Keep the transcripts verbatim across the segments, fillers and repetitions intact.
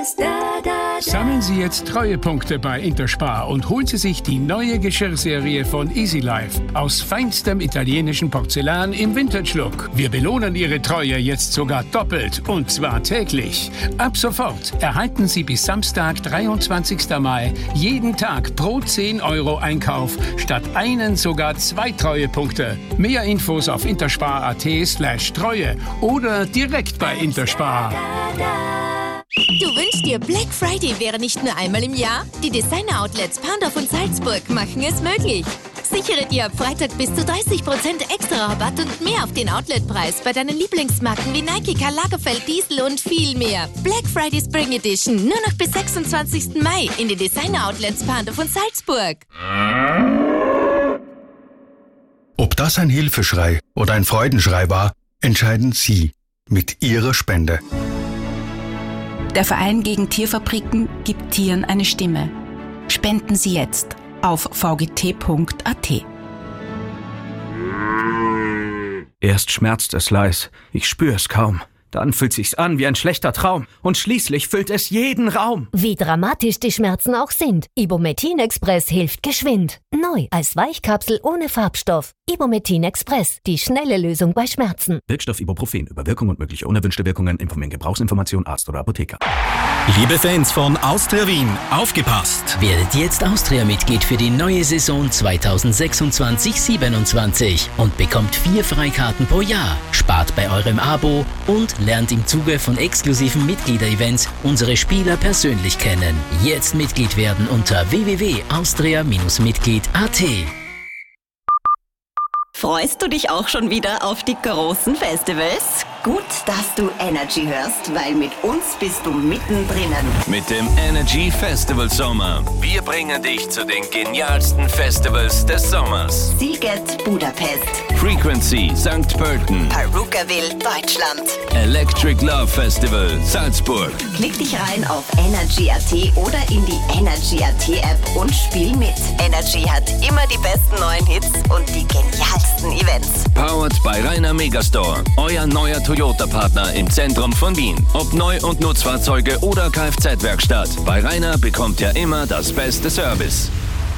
Sammeln Sie jetzt Treuepunkte bei Interspar und holen Sie sich die neue Geschirrserie von Easy Life aus feinstem italienischen Porzellan im Vintage-Look. Wir belohnen Ihre Treue jetzt sogar doppelt und zwar täglich. Ab sofort erhalten Sie bis Samstag, dreiundzwanzigsten Mai, jeden Tag pro zehn Euro Einkauf statt einen sogar zwei Treuepunkte. Mehr Infos auf interspar.at slash Treue oder direkt bei Interspar. Du wünschst dir, Black Friday wäre nicht nur einmal im Jahr? Die Designer-Outlets Pandorf und Salzburg machen es möglich. Sichere dir ab Freitag bis zu dreißig Prozent extra Rabatt und mehr auf den Outletpreis bei deinen Lieblingsmarken wie Nike, Karl Lagerfeld, Diesel und viel mehr. Black Friday Spring Edition nur noch bis sechsundzwanzigsten Mai in den Designer-Outlets Pandorf und Salzburg. Ob das ein Hilfeschrei oder ein Freudenschrei war, entscheiden Sie mit Ihrer Spende. Der Verein gegen Tierfabriken gibt Tieren eine Stimme. Spenden Sie jetzt auf v g t punkt a t. Erst schmerzt es leis, ich spür es kaum. Dann fühlt sich's an wie ein schlechter Traum und schließlich füllt es jeden Raum. Wie dramatisch die Schmerzen auch sind, Ibumetin Express hilft geschwind. Neu als Weichkapsel ohne Farbstoff. Ibumetin Express, die schnelle Lösung bei Schmerzen. Wirkstoff Ibuprofen. Über Wirkung und mögliche unerwünschte Wirkungen informieren Gebrauchsinformation Arzt oder Apotheker. Liebe Fans von Austria Wien, aufgepasst! Werdet jetzt Austria-Mitglied für die neue Saison zweitausendsechsundzwanzig siebenundzwanzig und bekommt vier Freikarten pro Jahr. Spart bei eurem Abo und lernt im Zuge von exklusiven Mitgliederevents unsere Spieler persönlich kennen. Jetzt Mitglied werden unter w w w punkt austria Mitglied punkt a t. Freust du dich auch schon wieder auf die großen Festivals? Gut, dass du Energy hörst, weil mit uns bist du mittendrin. Mit dem Energy Festival Sommer. Wir bringen dich zu den genialsten Festivals des Sommers. Seagate Budapest, Frequency Sankt Pölten, Perukaville Deutschland, Electric Love Festival Salzburg. Klick dich rein auf Energy punkt a t oder in die Energy punkt a t App und spiel mit. Energy hat immer die besten neuen Hits und die genialsten Events. Powered by Rainer Megastore, euer neuer Toyota-Partner im Zentrum von Wien. Ob Neu- und Nutzfahrzeuge oder Kfz-Werkstatt. Bei Rainer bekommt ihr immer das beste Service.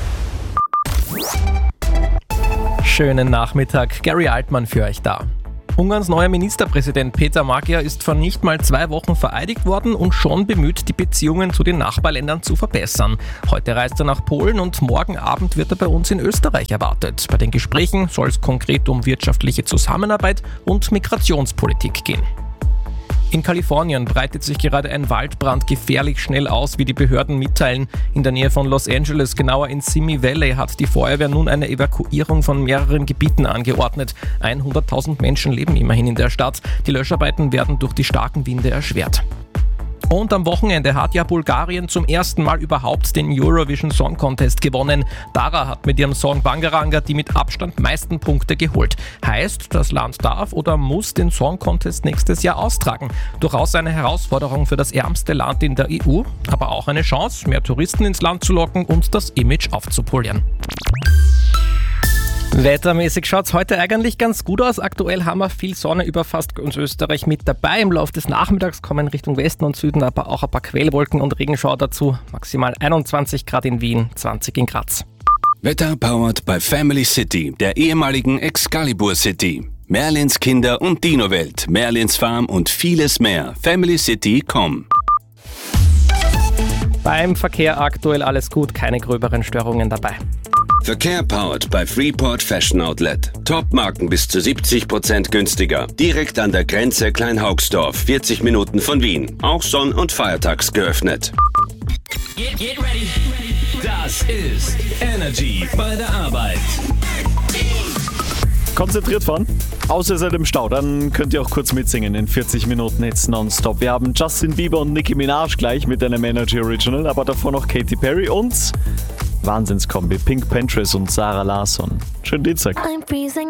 Schönen Nachmittag, Gary Altmann für euch da. Ungarns neuer Ministerpräsident Peter Magyar ist vor nicht mal zwei Wochen vereidigt worden und schon bemüht, die Beziehungen zu den Nachbarländern zu verbessern. Heute reist er nach Polen und morgen Abend wird er bei uns in Österreich erwartet. Bei den Gesprächen soll es konkret um wirtschaftliche Zusammenarbeit und Migrationspolitik gehen. In Kalifornien breitet sich gerade ein Waldbrand gefährlich schnell aus, wie die Behörden mitteilen. In der Nähe von Los Angeles, genauer in Simi Valley, hat die Feuerwehr nun eine Evakuierung von mehreren Gebieten angeordnet. hunderttausend Menschen leben immerhin in der Stadt. Die Löscharbeiten werden durch die starken Winde erschwert. Und am Wochenende hat ja Bulgarien zum ersten Mal überhaupt den Eurovision Song Contest gewonnen. Dara hat mit ihrem Song Bangaranga die mit Abstand meisten Punkte geholt. Heißt, das Land darf oder muss den Song Contest nächstes Jahr austragen. Durchaus eine Herausforderung für das ärmste Land in der E U, aber auch eine Chance, mehr Touristen ins Land zu locken und das Image aufzupolieren. Wettermäßig schaut es heute eigentlich ganz gut aus. Aktuell haben wir viel Sonne über fast ganz Österreich mit dabei. Im Laufe des Nachmittags kommen Richtung Westen und Süden aber auch ein paar Quellwolken und Regenschauer dazu. Maximal einundzwanzig Grad in Wien, zwanzig in Graz. Wetter powered by Family City, der ehemaligen Excalibur City. Merlins Kinder- und Dino-Welt, Merlins Farm und vieles mehr. family city punkt com. Beim Verkehr aktuell alles gut, keine gröberen Störungen dabei. Verkehr powered by Freeport Fashion Outlet. Top-Marken bis zu siebzig Prozent günstiger. Direkt an der Grenze Kleinhaugsdorf, vierzig Minuten von Wien. Auch sonn- und feiertags geöffnet. Get, get ready. Das ist Energy bei der Arbeit. Konzentriert fahren, außer ihr seid im Stau, dann könnt ihr auch kurz mitsingen in vierzig Minuten Hits nonstop. Wir haben Justin Bieber und Nicki Minaj gleich mit einem Energy Original, aber davor noch Katy Perry und Wahnsinnskombi Pink Panthers und Sarah Larsson. Schönen Dienstag. I'm freezing